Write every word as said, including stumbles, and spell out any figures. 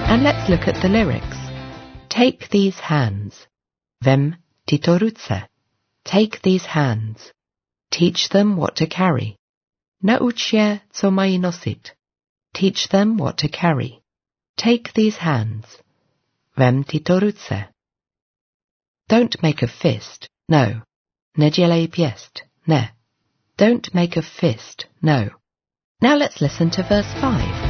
And let's look at the lyrics. Take these hands. Vem tyto ruce. Take these hands. Teach them what to carry. Nauč je, co mají nosit. Teach them what to carry. Take these hands. Vem tyto ruce. Don't make a fist, no. Nedělej pěst, ne. Don't make a fist, no. Now let's listen to verse five.